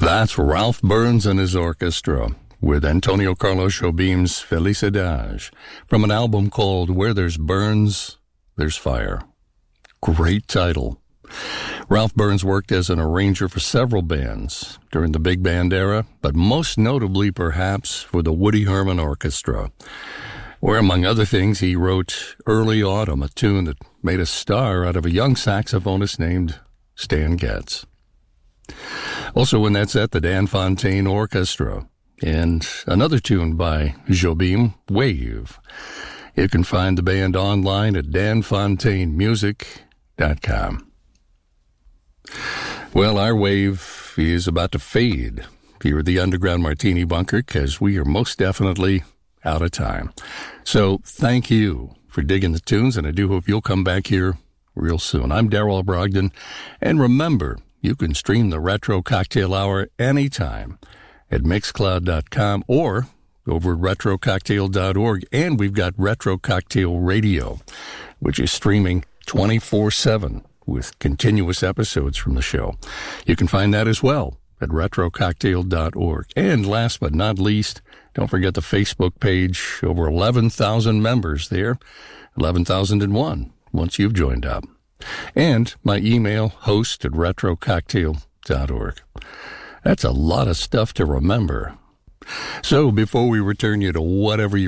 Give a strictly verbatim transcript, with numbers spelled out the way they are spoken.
That's Ralph Burns and his orchestra with Antonio Carlos Jobim's Felicidade from an album called Where There's Burns, There's Fire. Great title. Ralph Burns worked as an arranger for several bands during the big band era, but most notably perhaps for the Woody Herman Orchestra, where, among other things, he wrote Early Autumn, a tune that made a star out of a young saxophonist named Stan Getz. Also in that set, the Dan Fontaine Orchestra, and another tune by Jobim, Wave. You can find the band online at dan fontaine music dot com. Well, our wave is about to fade here at the Underground Martini Bunker because we are most definitely out of time. So thank you for digging the tunes, and I do hope you'll come back here real soon. I'm Darrell Brogdon, and remember, you can stream the Retro Cocktail Hour anytime at mixcloud dot com or over at retro cocktail dot org. And we've got Retro Cocktail Radio, which is streaming twenty-four seven with continuous episodes from the show. You can find that as well at retro cocktail dot org. And last but not least, don't forget the Facebook page. Over eleven thousand members there, eleven thousand one once you've joined up. And my email, host at retro cocktail dot org. That's a lot of stuff to remember. So before we return you to whatever you